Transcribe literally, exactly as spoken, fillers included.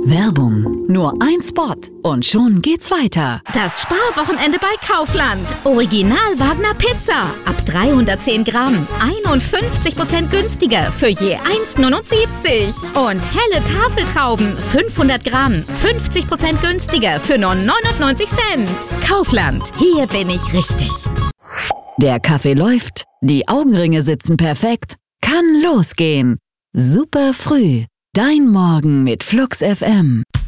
Werbung. Nur ein Spot und schon geht's weiter. Das Sparwochenende bei Kaufland. Original Wagner Pizza. Ab dreihundertzehn Gramm. einundfünfzig Prozent günstiger für je eins Komma neunundsiebzig. Und helle Tafeltrauben. fünfhundert Gramm. fünfzig Prozent günstiger für nur neunundneunzig Cent. Kaufland. Hier bin ich richtig. Der Kaffee läuft. Die Augenringe sitzen perfekt. Kann losgehen. Super früh. Dein Morgen mit Flux F M.